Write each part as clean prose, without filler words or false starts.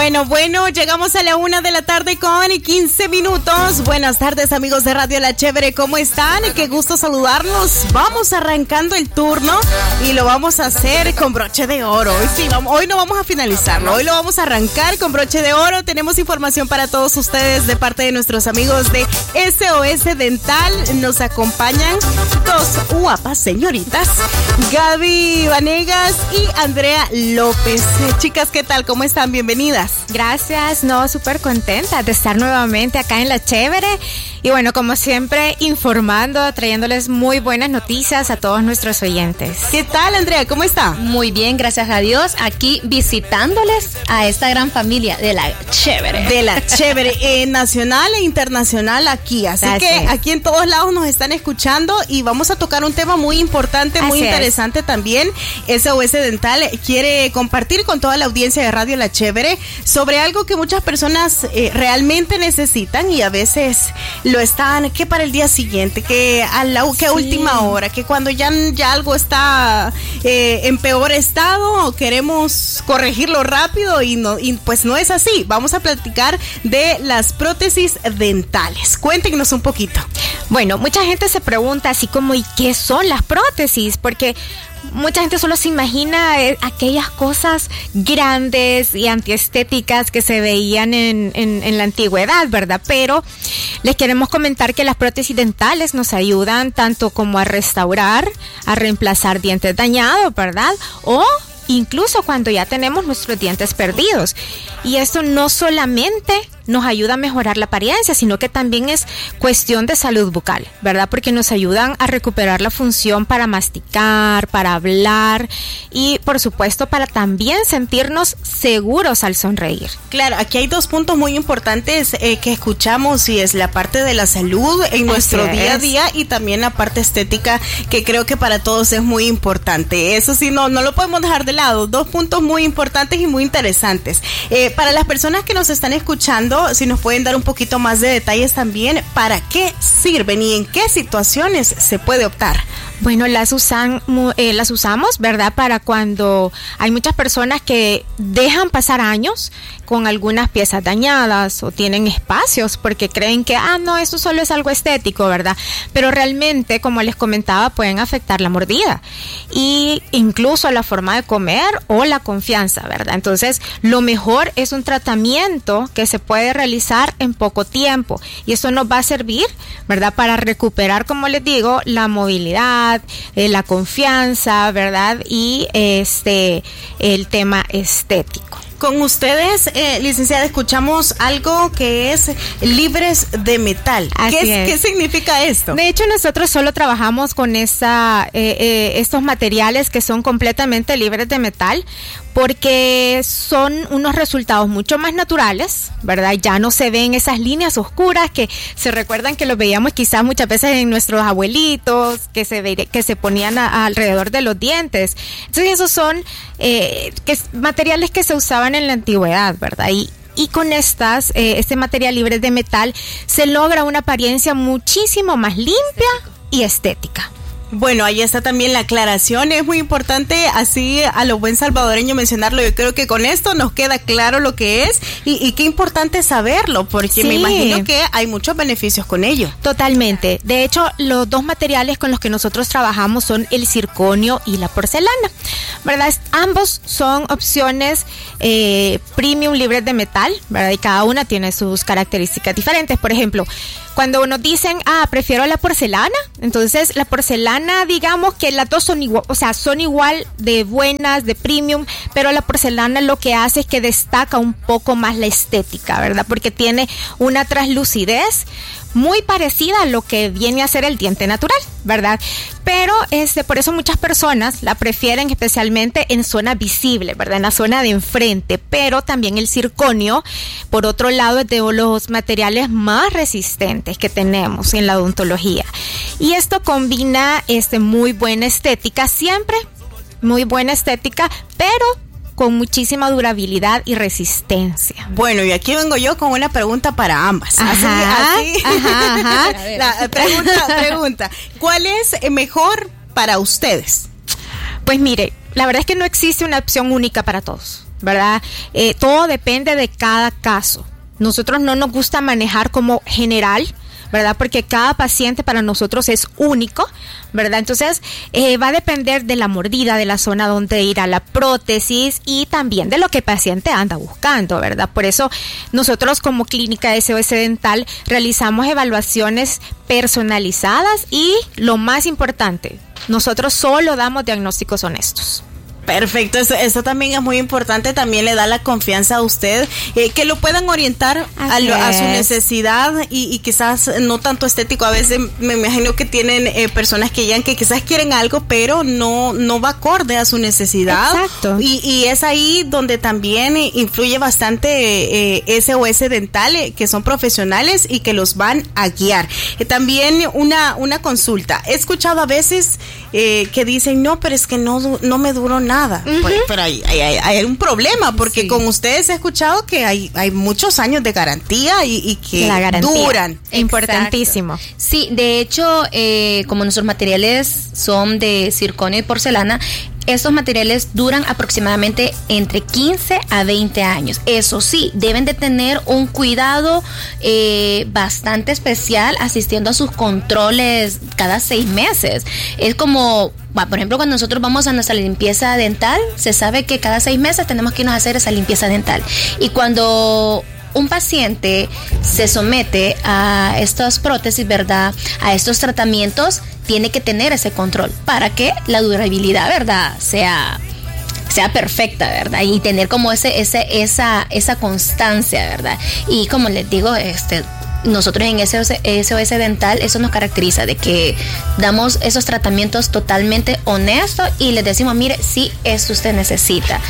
Bueno, llegamos a la 1:15 p.m. Buenas tardes, amigos de Radio La Chévere, ¿cómo están? Qué gusto saludarlos. Vamos arrancando el turno y lo vamos a hacer con broche de oro. Hoy no vamos a finalizarlo, hoy lo vamos a arrancar con broche de oro. Tenemos información para todos ustedes de parte de nuestros amigos de SOS Dental. Nos acompañan dos guapas señoritas, Gaby Vanegas y Andrea López. Chicas, ¿qué tal? ¿Cómo están? Bienvenidas. Gracias, súper contenta de estar nuevamente acá en La Chévere. Y bueno, como siempre, informando, trayéndoles muy buenas noticias a todos nuestros oyentes. ¿Qué tal, Andrea? ¿Cómo está? Muy bien, gracias a Dios. Aquí visitándoles a esta gran familia de La Chévere. De La Chévere, nacional e internacional aquí. Así que aquí en todos lados nos están escuchando y vamos a tocar un tema muy importante, muy interesante también. SOS Dental quiere compartir con toda la audiencia de Radio La Chévere sobre algo que muchas personas realmente necesitan y a veces lo están, que para el día siguiente, que a última hora, que cuando ya algo está en peor estado, queremos corregirlo rápido y pues no es así. Vamos a platicar de las prótesis dentales. Cuéntenos un poquito. Bueno, mucha gente se pregunta así como, ¿y qué son las prótesis? Porque mucha gente solo se imagina aquellas cosas grandes y antiestéticas que se veían en la antigüedad, ¿verdad? Pero les queremos comentar que las prótesis dentales nos ayudan tanto como a restaurar, a reemplazar dientes dañados, ¿verdad? O incluso cuando ya tenemos nuestros dientes perdidos. Y esto no solamente nos ayuda a mejorar la apariencia, sino que también es cuestión de salud bucal, ¿verdad? Porque nos ayudan a recuperar la función para masticar, para hablar y, por supuesto, para también sentirnos seguros al sonreír. Claro, aquí hay dos puntos muy importantes que escuchamos y es la parte de la salud en nuestro día a día y también la parte estética que creo que para todos es muy importante. Eso sí, no lo podemos dejar de lado. Dos puntos muy importantes y muy interesantes. Para las personas que nos están escuchando, si nos pueden dar un poquito más de detalles también, ¿para qué sirven y en qué situaciones se puede optar? Bueno, las usamos, ¿verdad? Para cuando hay muchas personas que dejan pasar años con algunas piezas dañadas o tienen espacios porque creen que, esto solo es algo estético, ¿verdad? Pero realmente, como les comentaba, pueden afectar la mordida y incluso la forma de comer o la confianza, ¿verdad? Entonces, lo mejor es un tratamiento que se puede realizar en poco tiempo y eso nos va a servir, ¿verdad? Para recuperar, como les digo, la movilidad, la confianza, ¿verdad? Y el tema estético. Con ustedes, licenciada, escuchamos algo que es libres de metal. ¿Qué significa esto? De hecho, nosotros solo trabajamos con estos materiales que son completamente libres de metal porque son unos resultados mucho más naturales, ¿verdad? Ya no se ven esas líneas oscuras que se recuerdan que los veíamos quizás muchas veces en nuestros abuelitos, que se ponían alrededor de los dientes. Entonces, esos son materiales que se usaban en la antigüedad, ¿verdad? Y con este material libre de metal se logra una apariencia muchísimo más limpia y estética. Bueno, ahí está también la aclaración, es muy importante así a lo buen salvadoreño mencionarlo. Yo creo que con esto nos queda claro lo que es y qué importante saberlo, porque me imagino que hay muchos beneficios con ello. Totalmente, de hecho los dos materiales con los que nosotros trabajamos son el circonio y la porcelana, ¿verdad? Ambos son opciones premium libres de metal, ¿verdad? Y cada una tiene sus características diferentes. Por ejemplo, cuando nos dicen, prefiero la porcelana, entonces la porcelana, digamos que las dos son igual, o sea, son igual de buenas, de premium, pero la porcelana lo que hace es que destaca un poco más la estética, ¿verdad? Porque tiene una translucidez muy parecida a lo que viene a ser el diente natural, ¿verdad? Pero por eso muchas personas la prefieren especialmente en zona visible, ¿verdad? En la zona de enfrente, pero también el circonio, por otro lado, es de los materiales más resistentes que tenemos en la odontología. Y esto combina muy buena estética, siempre muy buena estética, pero con muchísima durabilidad y resistencia. Bueno, y aquí vengo yo con una pregunta para ambas. Ajá. La pregunta, ¿cuál es mejor para ustedes? Pues mire, la verdad es que no existe una opción única para todos, ¿verdad? Todo depende de cada caso. Nosotros no nos gusta manejar como general, ¿verdad? Porque cada paciente para nosotros es único, ¿verdad? Entonces, va a depender de la mordida, de la zona donde irá la prótesis y también de lo que el paciente anda buscando, ¿verdad? Por eso, nosotros como clínica SOS Dental realizamos evaluaciones personalizadas y, lo más importante, nosotros solo damos diagnósticos honestos. Perfecto, eso también es muy importante, también le da la confianza a usted, que lo puedan orientar a su necesidad y quizás no tanto estético. A veces me imagino que tienen personas que llegan que quizás quieren algo, pero no va acorde a su necesidad. Exacto. Y es ahí donde también influye bastante SOS Dental, que son profesionales y que los van a guiar. También una consulta. He escuchado a veces que dicen, no, pero es que no me duró nada. Uh-huh. Pero hay un problema, porque sí, con ustedes he escuchado que hay muchos años de garantía y que la garantía duran. Importantísimo. Exacto. Sí, de hecho, como nuestros materiales son de circonio y porcelana, estos materiales duran aproximadamente entre 15 a 20 años. Eso sí, deben de tener un cuidado bastante especial asistiendo a sus controles cada 6 meses. Es como, por ejemplo, cuando nosotros vamos a nuestra limpieza dental, se sabe que cada 6 meses tenemos que irnos a hacer esa limpieza dental. Y cuando un paciente se somete a estas prótesis, ¿verdad?, a estos tratamientos, tiene que tener ese control para que la durabilidad, ¿verdad?, sea perfecta, ¿verdad? Y tener como esa constancia, ¿verdad? Y como les digo, nosotros en SOS Dental, eso nos caracteriza, de que damos esos tratamientos totalmente honestos y les decimos, mire, sí, esto usted necesita.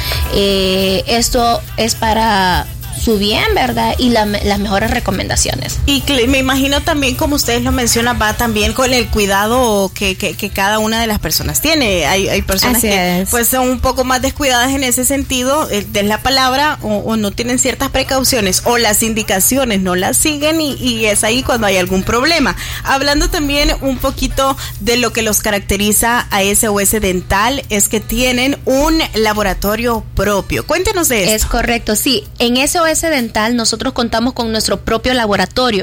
Esto es para su bien, ¿verdad? Y las mejores recomendaciones. Y me imagino también, como ustedes lo mencionan, va también con el cuidado que cada una de las personas tiene. Hay personas pues son un poco más descuidadas en ese sentido, de la palabra, o no tienen ciertas precauciones, o las indicaciones no las siguen, y es ahí cuando hay algún problema. Hablando también un poquito de lo que los caracteriza a SOS Dental, es que tienen un laboratorio propio. Cuéntenos de eso. Es correcto, sí. En SOS Dental nosotros contamos con nuestro propio laboratorio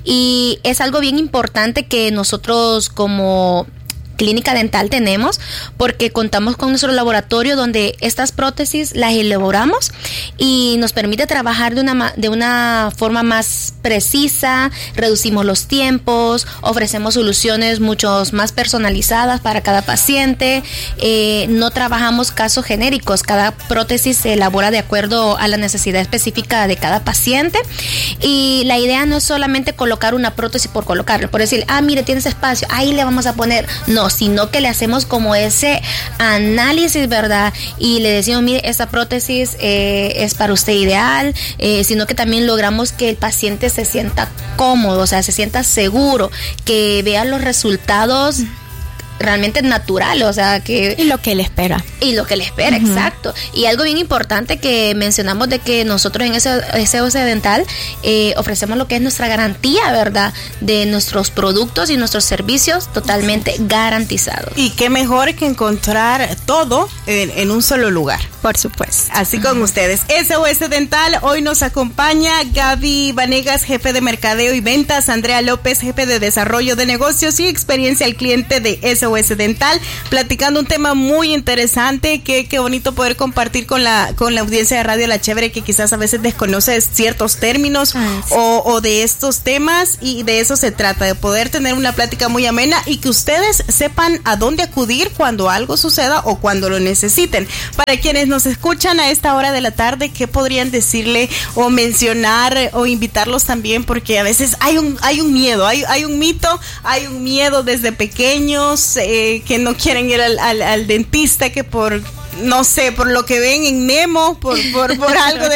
y es algo bien importante que nosotros como clínica dental tenemos, porque contamos con nuestro laboratorio donde estas prótesis las elaboramos y nos permite trabajar de una forma más precisa, reducimos los tiempos, ofrecemos soluciones mucho más personalizadas para cada paciente, no trabajamos casos genéricos, cada prótesis se elabora de acuerdo a la necesidad específica de cada paciente, y la idea no es solamente colocar una prótesis por colocarlo, por decir, mire, tienes espacio, ahí le vamos a poner, no, sino que le hacemos como ese análisis, ¿verdad? Y le decimos, mire, esta prótesis es para usted ideal, sino que también logramos que el paciente se sienta cómodo, o sea, se sienta seguro, que vea los resultados realmente natural, o sea, que... Y lo que él espera. Uh-huh. Exacto. Y algo bien importante que mencionamos, de que nosotros en SOS Dental ofrecemos lo que es nuestra garantía, ¿verdad?, de nuestros productos y nuestros servicios totalmente garantizados. Y qué mejor que encontrar todo en un solo lugar. Por supuesto. Así con ustedes. SOS Dental, hoy nos acompaña Gaby Vanegas, jefe de mercadeo y ventas, Andrea López, jefe de desarrollo de negocios y experiencia al cliente de SOS Dental, platicando un tema muy interesante. Qué bonito poder compartir con la audiencia de Radio La Chévere, que quizás a veces desconoce ciertos términos sí, o de estos temas, y de eso se trata, de poder tener una plática muy amena y que ustedes sepan a dónde acudir cuando algo suceda o cuando lo necesiten. Para quienes nos escuchan a esta hora de la tarde, ¿qué podrían decirle o mencionar o invitarlos también? Porque a veces hay un miedo, hay un mito, hay un miedo desde pequeños, que no quieren ir al dentista, que por lo que ven en Nemo, por algo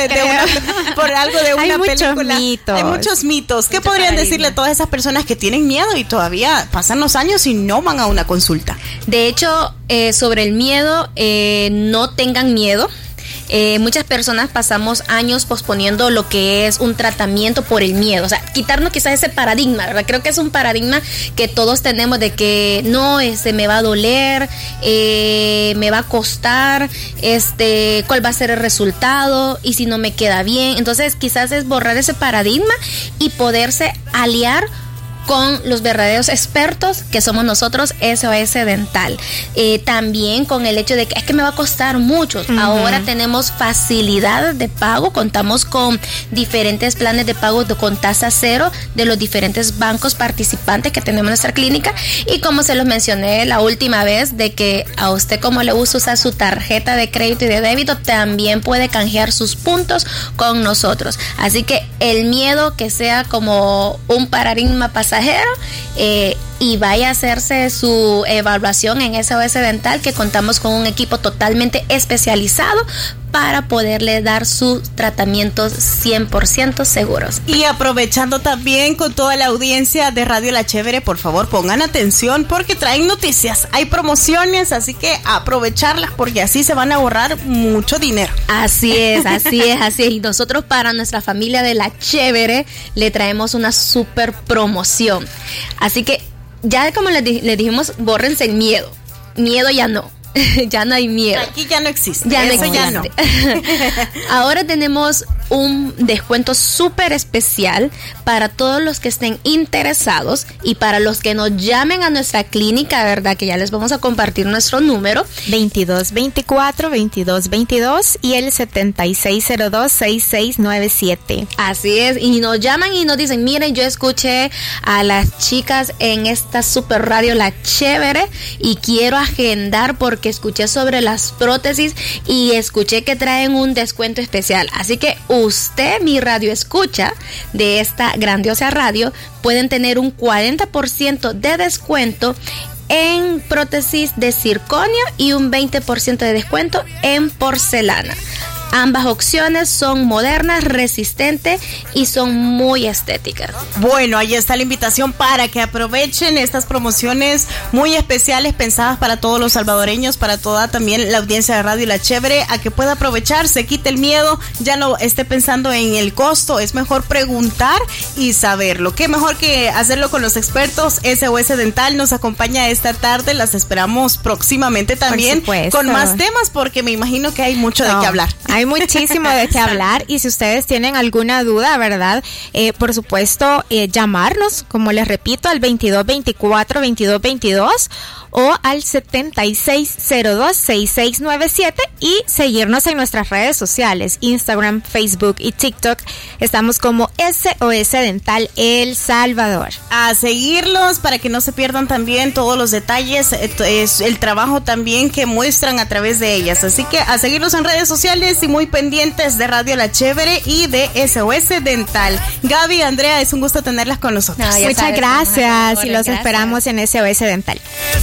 de una película. Hay muchos mitos. ¿Qué podrían decirle a todas esas personas que tienen miedo y todavía pasan los años y no van a una consulta? De hecho, sobre el miedo, no tengan miedo. Muchas personas pasamos años posponiendo lo que es un tratamiento por el miedo, o sea, quitarnos quizás ese paradigma, ¿verdad? Creo que es un paradigma que todos tenemos de que no, me va a doler, me va a costar, cuál va a ser el resultado y si no me queda bien. Entonces quizás es borrar ese paradigma y poderse aliar con los verdaderos expertos que somos nosotros, SOS Dental. También con el hecho de que es que me va a costar mucho. Ahora tenemos facilidad de pago, contamos con diferentes planes de pago con tasa cero de los diferentes bancos participantes que tenemos en nuestra clínica, y como se los mencioné la última vez, de que a usted como le gusta usar su tarjeta de crédito y de débito, también puede canjear sus puntos con nosotros. Así que el miedo que sea como un paradigma pasajero, y vaya a hacerse su evaluación en SOS Dental, que contamos con un equipo totalmente especializado para poderle dar sus tratamientos 100% seguros. Y aprovechando también con toda la audiencia de Radio La Chévere, por favor pongan atención porque traen noticias, hay promociones, así que aprovecharlas porque así se van a ahorrar mucho dinero. Así es. Y nosotros para nuestra familia de La Chévere le traemos una super promoción. Así que ya como les dijimos, bórrense el miedo. Miedo ya no. Ya no hay miedo. Aquí ya no existe. Ya no. Ahora tenemos un descuento súper especial para todos los que estén interesados y para los que nos llamen a nuestra clínica, ¿verdad? Que ya les vamos a compartir nuestro número. 2224-2222 y el 7602-6697. Así es, y nos llaman y nos dicen, miren, yo escuché a las chicas en esta super radio La Chévere y quiero agendar porque escuché sobre las prótesis y escuché que traen un descuento especial. Así que usted, mi radio escucha de esta grandiosa radio, pueden tener un 40% de descuento en prótesis de circonio y un 20% de descuento en porcelana. Ambas opciones son modernas, resistentes y son muy estéticas. Bueno, ahí está la invitación para que aprovechen estas promociones muy especiales pensadas para todos los salvadoreños, para toda también la audiencia de Radio La Chévere, a que pueda aprovechar, se quite el miedo, ya no esté pensando en el costo, es mejor preguntar y saberlo. Qué mejor que hacerlo con los expertos. SOS Dental nos acompaña esta tarde, las esperamos próximamente también con más temas porque me imagino que hay mucho de qué hablar. Hay muchísimo de qué hablar y si ustedes tienen alguna duda, ¿verdad? Por supuesto, llamarnos, como les repito, al 2224-2222 o al 7602-6697 y seguirnos en nuestras redes sociales, Instagram, Facebook y TikTok. Estamos como SOS Dental El Salvador. A seguirlos para que no se pierdan también todos los detalles, el trabajo también que muestran a través de ellas. Así que a seguirlos en redes sociales y muy pendientes de Radio La Chévere y de SOS Dental. Gaby, Andrea, es un gusto tenerlas con nosotros. Muchas gracias y los esperamos en SOS Dental.